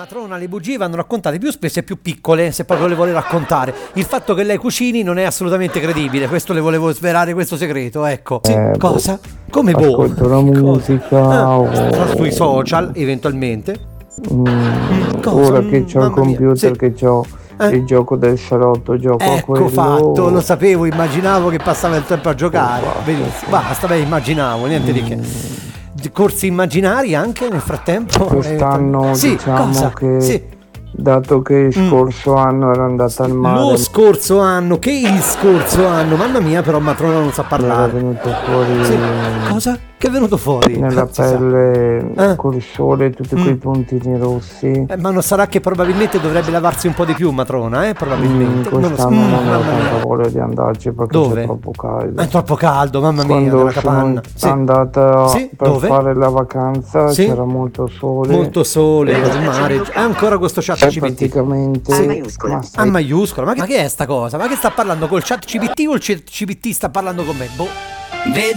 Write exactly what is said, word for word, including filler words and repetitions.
Matrona, le bugie vanno raccontate più spesso e più piccole, se proprio le vuole raccontare. Il fatto che lei cucini non è assolutamente credibile, questo le volevo svelare, questo segreto, ecco. Sì, Eh, cosa? Come boh? Ascolto la musica. Ah, o- sta sui social, eventualmente. Mm, cosa? ora che c'ho il Mamma mia, computer, sì. che c'ho Eh. il gioco del salotto, gioco a Ecco quello. fatto, lo sapevo, immaginavo che passava il tempo a giocare. basta, Benissimo, basta, beh, immaginavo, niente di che. Di corsi immaginari anche nel frattempo? Quest'anno Eh, sì, diciamo cosa? che, Sì. dato che il scorso anno era andata al mare, Lo scorso anno, che il scorso anno, mamma mia, però Matrona non sa mi era parlare. venuto fuori Sì. Cosa? Che è venuto fuori? nella Non si sa. pelle Eh. col sole tutti quei puntini rossi. Eh, ma non sarà che probabilmente dovrebbe lavarsi un po' di più Matrona, eh? Mm, Probabilmente. Non lo so. quest'anno Mm, non ho mamma tanta mia. voglia di andarci perché Dove? c'è troppo caldo. È troppo caldo, mamma mia, Quando nella sono capanna. Sì. andata Sì, per dove? fare la vacanza Sì. c'era molto sole. Molto sole, il mare. È ancora questo chat e G P T. praticamente Sì. ma A sai, maiuscola, ma che, ma che è sta cosa? Ma che sta parlando col chat G P T o il C P T sta parlando con me? Boh.